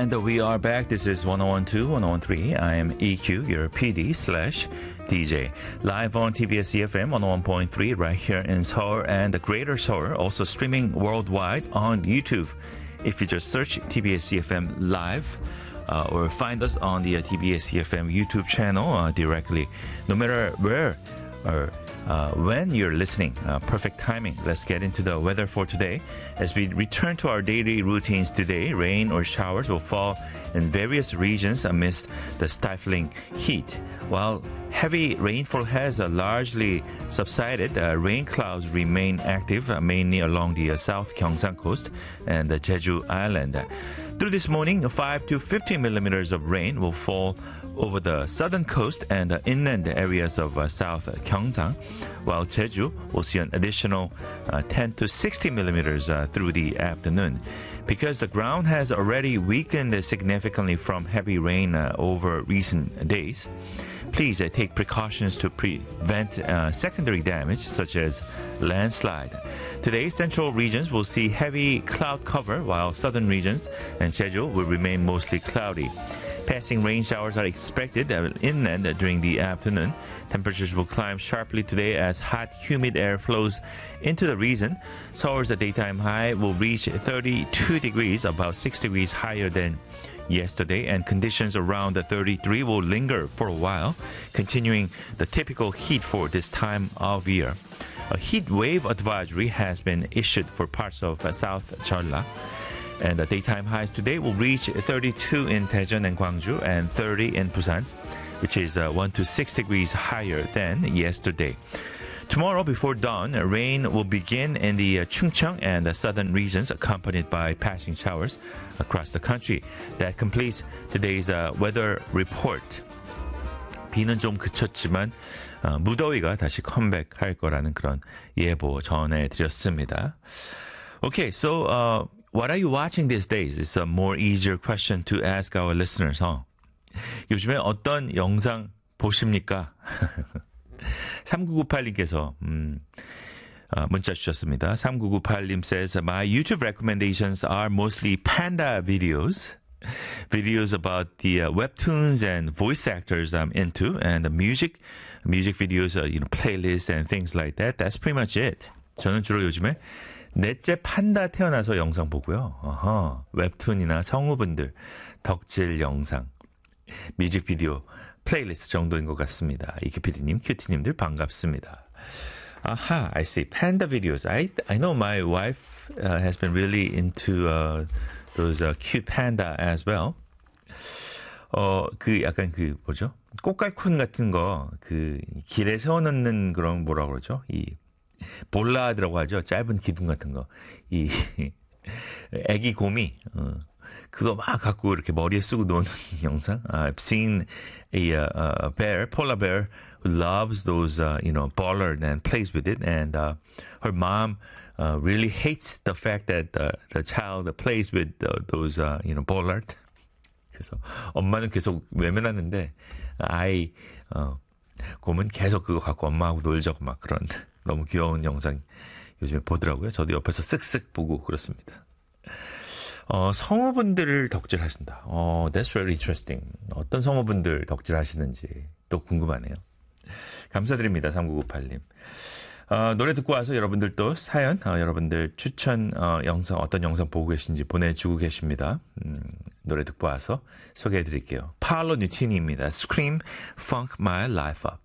And we are back. This is 1012, 1013. I am EQ, your PD slash DJ. Live on TBS EFM 101.3 right here in Seoul and the Greater Seoul. Also streaming worldwide on YouTube. If you just search TBS EFM Live or find us on the TBS EFM YouTube channel directly. No matter where or when you're listening, perfect timing. Let's get into the weather for today. As we return to our daily routines today, rain or showers will fall in various regions amidst the stifling heat. While heavy rainfall has largely subsided, rain clouds remain active, mainly along the South Gyeongsang coast and the Jeju Island. Through this morning, 5 to 15 millimeters of rain will fall over the southern coast and the inland areas of South Gyeongsang, while Jeju will see an additional 10 to 60 millimeters through the afternoon. Because the ground has already weakened significantly from heavy rain over recent days, please take precautions to prevent secondary damage such as landslide. Today, central regions will see heavy cloud cover, while southern regions and Jeju will remain mostly cloudy. Passing rain showers are expected inland during the afternoon. Temperatures will climb sharply today as hot, humid air flows into the region. Seoul's daytime high will reach 32 degrees, about 6 degrees higher than yesterday, and conditions around the 33 will linger for a while, continuing the typical heat for this time of year. A heat wave advisory has been issued for parts of South Jeolla. And the daytime highs today will reach 32 in Daejeon and Gwangju and 30 in Busan, which is 1 to 6 degrees higher than yesterday. Tomorrow before dawn, rain will begin in the Chungcheong and the southern regions, accompanied by passing showers across the country. That completes today's weather report. 비는 좀 그쳤지만 무더위가 다시 컴백할 거라는 그런 예보 전해드렸습니다. Okay, so what are you watching these days? It's a more easier question to ask our listeners, huh? 요즘에 어떤 영상 보십니까? 3998님께서 문자 주셨습니다. 3998님 says, my YouTube recommendations are mostly panda videos. Videos about the webtoons and voice actors I'm into, and the music videos, playlists and things like that. That's pretty much it. 저는 주로 요즘에 넷째 판다 태어나서 영상 보고요. 웹툰이나 성우분들 덕질 영상, 뮤직비디오, 플레이리스트 정도인 것 같습니다. 이큐피디님, 큐티님들 반갑습니다. Aha, I see. Panda videos. I know my wife has been really into those cute panda as well. 약간 뭐죠? 꽃갈콘 같은 거, 길에 세워놓는 그런 뭐라 그러죠? 볼라드라고 하죠. 짧은 기둥 같은 거. 애기 곰이, 그거 막 갖고 이렇게 머리에 쓰고 노는 영상. I've seen a bear, polar bear, who loves those, bollard and plays with it. And her mom really hates the fact that the child plays with those, bollard. 그래서 엄마는 계속 외면하는데, 곰은 계속 그거 갖고 엄마하고 놀자고 막 그런 너무 귀여운 영상 요즘에 보더라고요. 저도 옆에서 쓱쓱 보고 그렇습니다. 성우분들을 덕질하신다. That's very interesting. 어떤 성우분들 덕질하시는지 또 궁금하네요. 감사드립니다. 3998님. 노래 듣고 와서 여러분들도 사연, 여러분들 추천 영상, 어떤 영상 보고 계신지 보내주고 계십니다. 노래 듣고 와서 소개해드릴게요. 파울로 뉴티니입니다. Scream, Funk My Life Up.